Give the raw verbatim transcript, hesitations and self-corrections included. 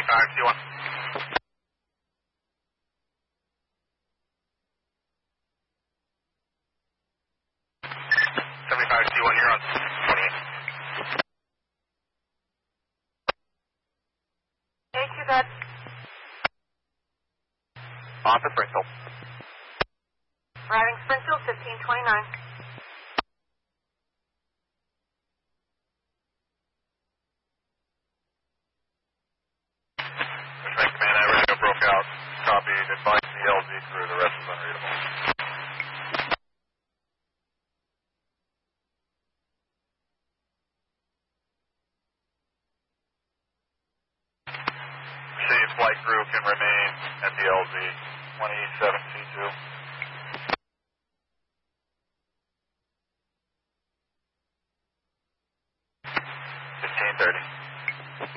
seventy-five C one. seventy-five C one, you're on twenty-eight. A two good. On for Springfield. Riding Springfield, fifteen twenty-nine. Ridgeway Command, I radio broke out. Copied. Advise the L Z crew. The rest is unreadable. Received. Flight crew can remain at the L Z. twenty-seven C two. fifteen thirty.